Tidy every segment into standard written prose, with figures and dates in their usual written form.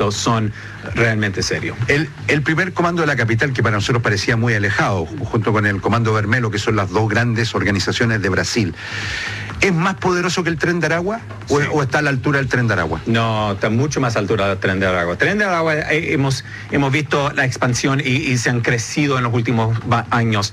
esto son realmente serios. El primer comando de la capital, que para nosotros parecía muy alejado, junto con el Comando Vermelho, que son las dos grandes organizaciones de Brasil, ¿es más poderoso que el Tren de Aragua? Sí. ¿O está a la altura del Tren de Aragua? No, está mucho más a la altura del Tren de Aragua. El Tren de Aragua hemos visto la expansión y se han crecido en los últimos años,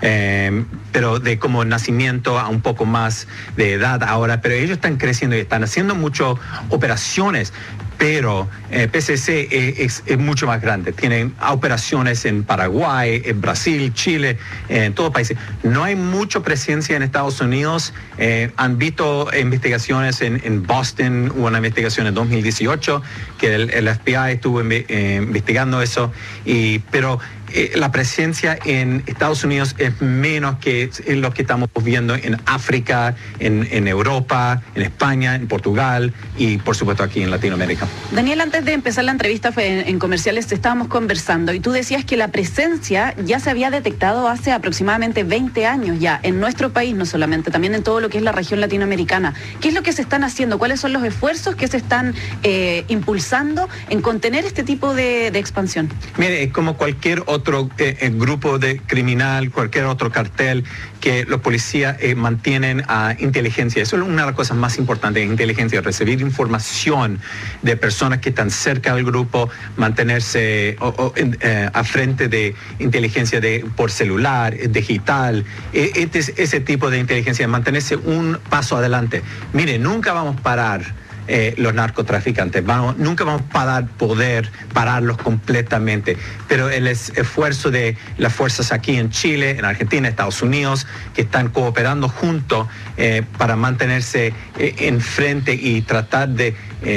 pero de como nacimiento a un poco más de edad ahora, pero ellos están creciendo y están haciendo muchas operaciones. Pero PCC es mucho más grande. Tienen operaciones en Paraguay, en Brasil, Chile, en todos países. No hay mucha presencia en Estados Unidos. Han visto investigaciones en Boston, hubo una investigación en 2018 que el FBI estuvo investigando eso, pero la presencia en Estados Unidos es menos que lo que estamos viendo en África, en Europa, en España, en Portugal y por supuesto aquí en Latinoamérica. Daniel, antes de empezar la entrevista en comerciales estábamos conversando y tú decías que la presencia ya se había detectado hace aproximadamente 20 años ya en nuestro país, no solamente, también en todo lo que es la región latinoamericana. ¿Qué es lo que se están haciendo? ¿Cuáles son los esfuerzos que se están impulsando en contener este tipo de expansión? Mire, es como cualquier otro grupo de criminal, cualquier otro cartel, que los policías mantienen inteligencia. Eso es una de las cosas más importantes, inteligencia, recibir información de personas que están cerca del grupo, mantenerse a frente de inteligencia por celular, digital, ese tipo de inteligencia, mantenerse un paso adelante. Mire, nunca vamos a parar los narcotraficantes, nunca vamos a poder pararlos completamente, pero el esfuerzo de las fuerzas aquí en Chile, en Argentina, Estados Unidos, que están cooperando juntos para mantenerse enfrente y tratar de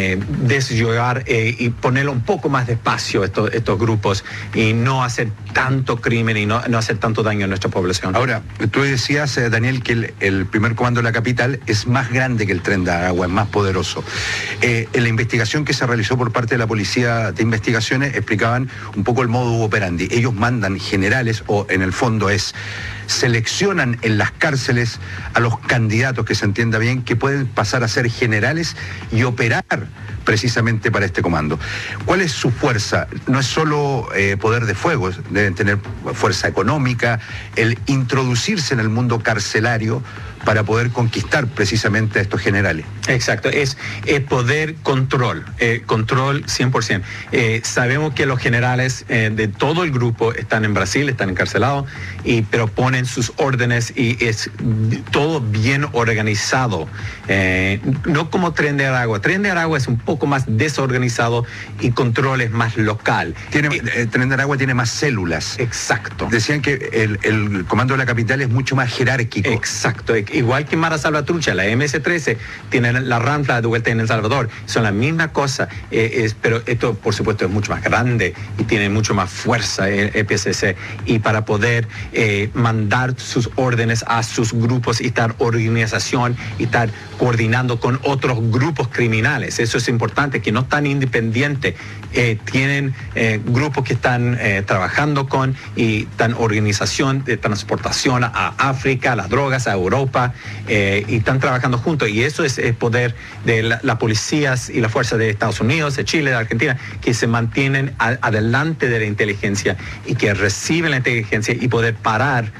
desyogar y ponerlo un poco más despacio estos grupos y no hacer tanto crimen y no hacer tanto daño a nuestra población. Ahora, tú decías, Daniel, que el primer comando de la capital es más grande que el Tren de Aragua, es más poderoso. En la investigación que se realizó por parte de la Policía de Investigaciones explicaban un poco el modus operandi. Ellos mandan generales, o en el fondo seleccionan en las cárceles a los candidatos, que se entienda bien, que pueden pasar a ser generales y operar precisamente para este comando. ¿Cuál es su fuerza? No es solo poder de fuego, deben tener fuerza económica, el introducirse en el mundo carcelario para poder conquistar precisamente a estos generales. Exacto, es poder, control 100%. Sabemos que los generales de todo el grupo están en Brasil, están encarcelados, pero ponen sus órdenes y es todo bien organizado. No como Tren de Aragua. Tren de Aragua es un poco más desorganizado y control es más local. Tren de Aragua tiene más células. Exacto. Decían que el comando de la capital es mucho más jerárquico. Exacto. Igual que Mara Salvatrucha, la MS-13, tienen la Ranfla de vuelta en El Salvador. Son la misma cosa, pero esto, por supuesto, es mucho más grande y tiene mucho más fuerza el PCC. Y para poder mandar sus órdenes a sus grupos y estar organización y estar coordinando con otros grupos criminales. Eso es importante, que no están independientes. Tienen grupos que están trabajando con y están organización de transportación a África, las drogas, a Europa, y están trabajando juntos. Y eso es el poder de las policías y las fuerzas de Estados Unidos, de Chile, de Argentina, que se mantienen adelante de la inteligencia y que reciben la inteligencia y poder parar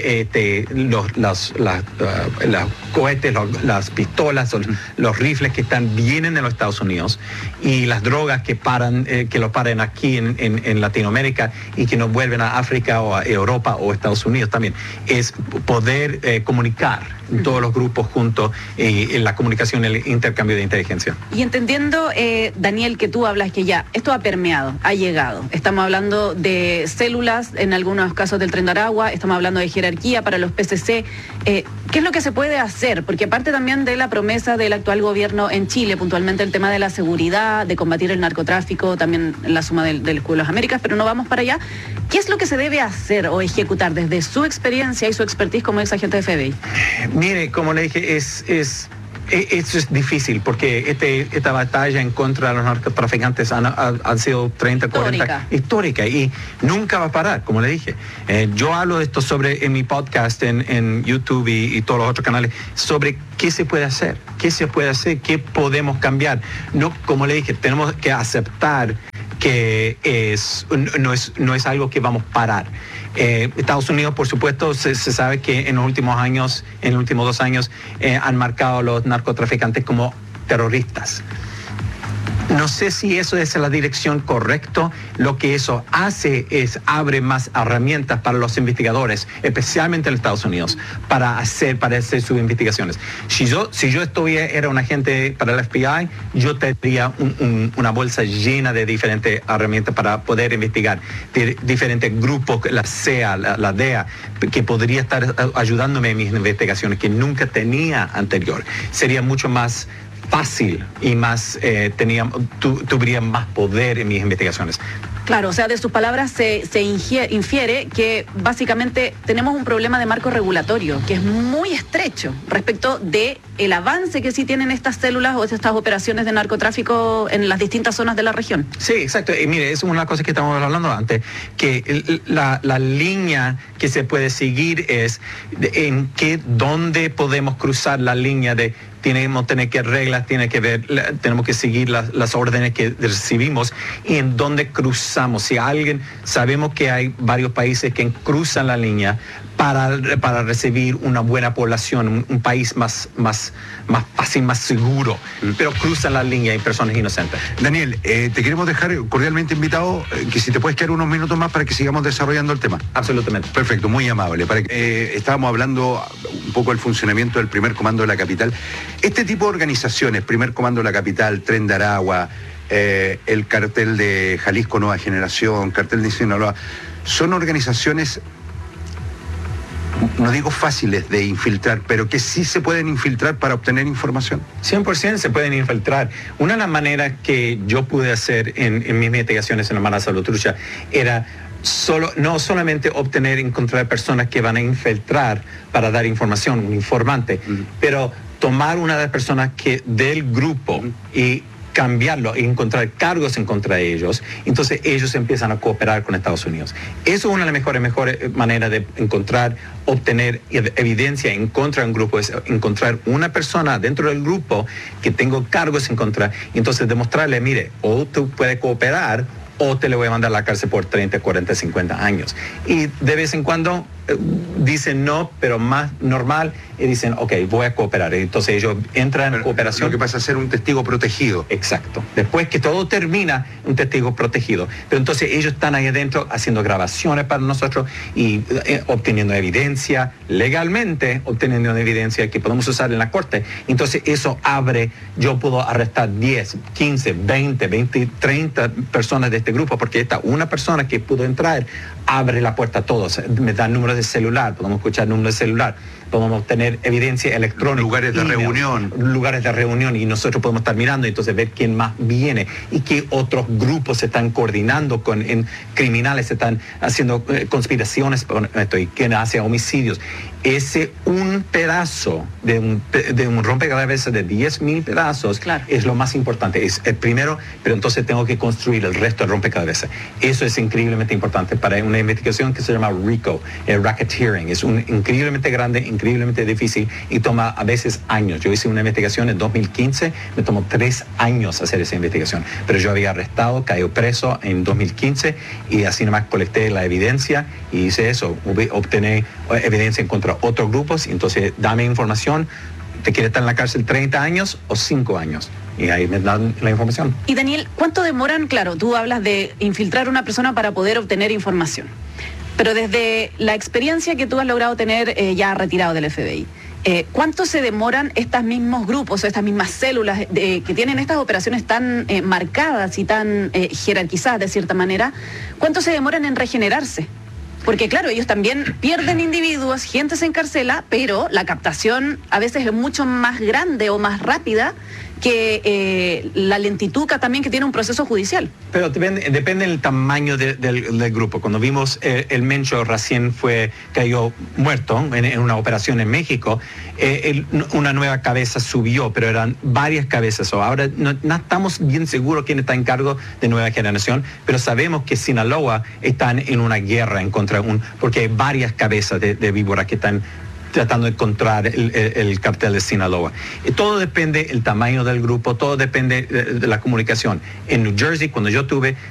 los cohetes, las pistolas, los rifles que vienen de los Estados Unidos y las drogas que los paren aquí en Latinoamérica y que nos vuelven a África o a Europa o Estados Unidos también. Es poder comunicar todos los grupos juntos en la comunicación, el intercambio de inteligencia. Y entendiendo, Daniel, que tú hablas que ya esto ha permeado, ha llegado. Estamos hablando de células, en algunos casos del Tren de Aragua, estamos hablando de jerarquía para los PCC. ¿Qué es lo que se puede hacer? Porque aparte también de la promesa del actual gobierno en Chile, puntualmente el tema de la seguridad, de combatir el narcotráfico, también en la suma del Escudo de las Américas, pero no vamos para allá. ¿Qué es lo que se debe hacer o ejecutar desde su experiencia y su expertise como ex agente de FBI? Mire, como le dije, eso es difícil porque esta batalla en contra de los narcotraficantes han sido 30, 40 histórica y nunca va a parar, como le dije. Yo hablo de esto en mi podcast en YouTube y todos los otros canales sobre qué se puede hacer, qué podemos cambiar. No, como le dije, tenemos que aceptar que no es algo que vamos a parar. Estados Unidos, por supuesto, se sabe que en los últimos 2 años, han marcado a los narcotraficantes como terroristas. No sé si eso es la dirección correcta. Lo que eso hace es abre más herramientas para los investigadores, especialmente en Estados Unidos, para hacer sus investigaciones. Si yo era un agente para el FBI, yo tendría una bolsa llena de diferentes herramientas para poder investigar diferentes grupos, la CIA, la DEA, que podría estar ayudándome en mis investigaciones que nunca tenía anterior. Sería mucho más fácil y más tuviera más poder en mis investigaciones. Claro, o sea, de sus palabras se infiere que básicamente tenemos un problema de marco regulatorio que es muy estrecho respecto de el avance que sí tienen estas células o estas operaciones de narcotráfico en las distintas zonas de la región. Sí, exacto. Y mire, es una cosa que estamos hablando antes, que la línea que se puede seguir es dónde podemos cruzar la línea de tenemos que reglas, tenemos que seguir las órdenes que recibimos y en dónde cruzamos. Si sabemos que hay varios países que cruzan la línea para recibir una buena población, un país más fácil, más seguro, pero cruzan la línea y personas inocentes. Daniel, te queremos dejar cordialmente invitado, que si te puedes quedar unos minutos más para que sigamos desarrollando el tema. Absolutamente. Perfecto, muy amable. Estábamos hablando un poco del funcionamiento del Primer Comando de la Capital. Este tipo de organizaciones, Primer Comando de la Capital, Tren de Aragua, el Cartel de Jalisco Nueva Generación, Cartel de Sinaloa, son organizaciones, no digo fáciles de infiltrar, pero que sí se pueden infiltrar para obtener información. 100% se pueden infiltrar. Una de las maneras que yo pude hacer en mis investigaciones en la Mara Salvatrucha era no solamente encontrar personas que van a infiltrar para dar información, un informante, pero tomar una de las personas del grupo y cambiarlo y encontrar cargos en contra de ellos, entonces ellos empiezan a cooperar con Estados Unidos. Eso es una de las mejores maneras de obtener evidencia en contra de un grupo, es encontrar una persona dentro del grupo que tenga cargos en contra, y entonces demostrarle, mire, o tú puedes cooperar o te le voy a mandar a la cárcel por 30, 40, 50 años. Y de vez en cuando dicen no, pero más normal, y dicen, ok, voy a cooperar. Entonces ellos entran en cooperación. Lo que pasa es ser un testigo protegido. Exacto. Después que todo termina, un testigo protegido. Pero entonces ellos están ahí adentro haciendo grabaciones para nosotros y obteniendo evidencia, legalmente obteniendo evidencia que podemos usar en la corte. Entonces eso yo puedo arrestar 10, 15, 20, 30 personas de este grupo, porque una persona que pudo entrar abre la puerta a todos, me dan números de celular, podemos escuchar números de celular, podemos tener evidencia electrónica, lugares de reunión, y nosotros podemos estar mirando y entonces ver quién más viene y qué otros grupos se están coordinando criminales, se están haciendo conspiraciones con esto y quién hace homicidios. Un pedazo de un rompecabezas de 10,000 pedazos, claro, es lo más importante, es el primero, pero entonces tengo que construir el resto del rompecabezas. Eso es increíblemente importante para una investigación que se llama RICO, el racketeering. Es increíblemente grande, increíblemente difícil y toma a veces años. Yo hice una investigación en 2015, me tomó 3 años hacer esa investigación, pero yo había arrestado, caí preso en 2015 y así nomás colecté la evidencia y hice eso, obtener evidencia en contra de otros grupos, y entonces dame información, ¿te quieres estar en la cárcel 30 años o 5 años? Y ahí me dan la información. Y Daniel, ¿cuánto demoran? Claro, tú hablas de infiltrar a una persona para poder obtener información, pero desde la experiencia que tú has logrado tener ya retirado del FBI, ¿cuánto se demoran estos mismos grupos o estas mismas células que tienen estas operaciones tan marcadas y tan jerarquizadas de cierta manera? ¿Cuánto se demoran en regenerarse? Porque claro, ellos también pierden individuos, gente se encarcela, pero la captación a veces es mucho más grande o más rápida que la lentitud también que tiene un proceso judicial. Pero depende del tamaño del grupo. Cuando vimos el Mencho recién cayó muerto en una operación en México, una nueva cabeza subió, pero eran varias cabezas. Ahora no estamos bien seguros quién está en cargo de Nueva Generación, pero sabemos que Sinaloa están en una guerra porque hay varias cabezas de víbora que están tratando de encontrar el cartel de Sinaloa. Todo depende del tamaño del grupo, todo depende de la comunicación. En New Jersey, cuando yo tuve